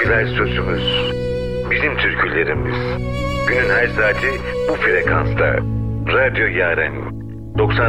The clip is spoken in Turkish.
güzel sözümüz, bizim türkülerimiz. Günün her saati bu frekansta. Radyo Yaren 90